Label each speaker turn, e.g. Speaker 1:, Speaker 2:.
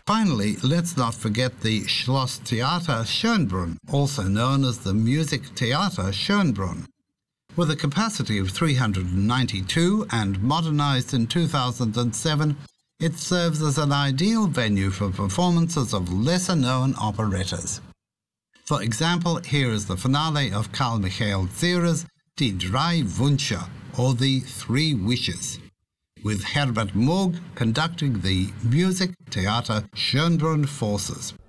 Speaker 1: Finally, let's not forget the Schlosstheater Schönbrunn, also known as the Musiktheater Schönbrunn. With a capacity of 392 and modernized in 2007, it serves as an ideal venue for performances of lesser-known operettas. For example, here is the finale of Carl Michael Zier's Die Drei Wünsche, or the Three Wishes, with Herbert Moog conducting the Musiktheater Schönbrunn forces.